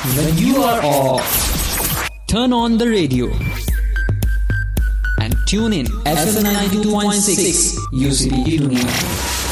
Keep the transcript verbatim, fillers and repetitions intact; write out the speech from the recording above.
when you are off, turn on the radio and tune in F M ninety-two point six U C B Pune.